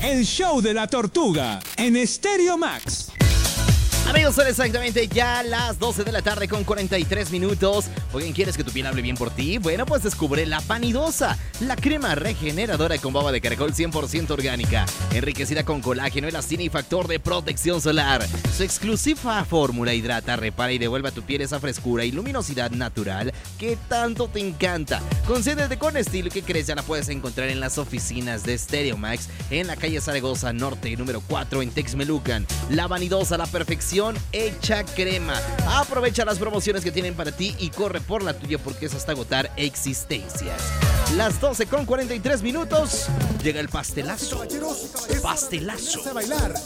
el show de la tortuga en Stereo Max. Amigos, son exactamente ya las 12 de la tarde con 43 minutos. Oigan, ¿quieres que tu piel hable bien por ti? Bueno, pues descubre la Vanidosa, la crema regeneradora con baba de caracol 100% orgánica, enriquecida con colágeno, elastina y factor de protección solar. Su exclusiva fórmula hidrata, repara y devuelve a tu piel esa frescura y luminosidad natural que tanto te encanta. Concéntrate con estilo que crees, ya la puedes encontrar en las oficinas de Stereo Max en la calle Zaragoza Norte, número 4 en Texmelucan. La Vanidosa, la perfección hecha crema. Aprovecha las promociones que tienen para ti y corre por la tuya porque es hasta agotar existencias. Las 12 con 43 minutos. Llega el pastelazo. Pastelazo.